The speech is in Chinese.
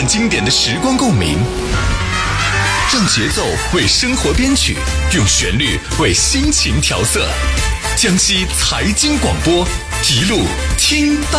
经典的时光共鸣，让节奏为生活编曲，用旋律为心情调色。江西财经广播，一路听到